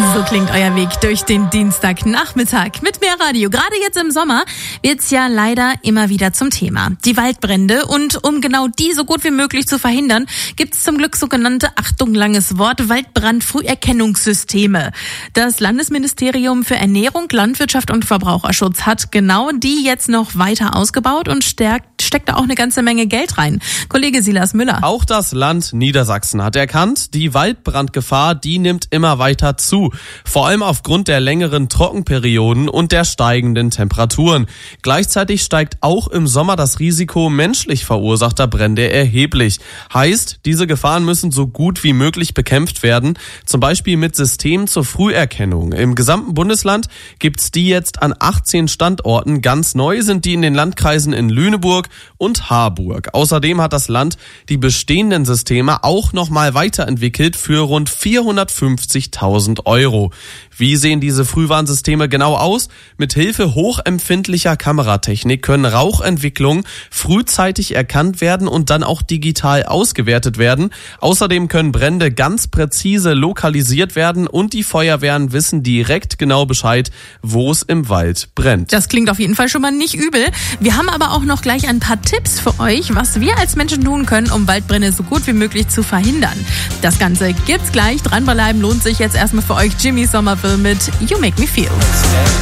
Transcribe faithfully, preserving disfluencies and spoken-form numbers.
So klingt euer Weg durch den Dienstagnachmittag mit mehr Radio. Gerade jetzt im Sommer wird's ja leider immer wieder zum Thema. Die Waldbrände. Und um genau die so gut wie möglich zu verhindern, gibt's zum Glück sogenannte, Achtung, langes Wort, Waldbrandfrüherkennungssysteme. Das Landesministerium für Ernährung, Landwirtschaft und Verbraucherschutz hat genau die jetzt noch weiter ausgebaut und stärkt, steckt da auch eine ganze Menge Geld rein. Kollege Silas Müller. Auch das Land Niedersachsen hat erkannt, die Waldbrandgefahr, die nimmt immer weiter zu. Vor allem aufgrund der längeren Trockenperioden und der steigenden Temperaturen. Gleichzeitig steigt auch im Sommer das Risiko menschlich verursachter Brände erheblich. Heißt, diese Gefahren müssen so gut wie möglich bekämpft werden, zum Beispiel mit Systemen zur Früherkennung. Im gesamten Bundesland gibt's die jetzt an achtzehn Standorten. Ganz neu sind die in den Landkreisen in Lüneburg und Harburg. Außerdem hat das Land die bestehenden Systeme auch nochmal weiterentwickelt für rund vierhundertfünfzigtausend Euro. Wie sehen diese Frühwarnsysteme genau aus? Mit Hilfe hochempfindlicher Kameratechnik können Rauchentwicklungen frühzeitig erkannt werden und dann auch digital ausgewertet werden. Außerdem können Brände ganz präzise lokalisiert werden und die Feuerwehren wissen direkt genau Bescheid, wo es im Wald brennt. Das klingt auf jeden Fall schon mal nicht übel. Wir haben aber auch noch gleich ein paar Tipps für euch, was wir als Menschen tun können, um Waldbrände so gut wie möglich zu verhindern. Das Ganze gibt's gleich. Dranbleiben lohnt sich jetzt erstmal für euch. Jimmy Somerville mit You Make Me Feel.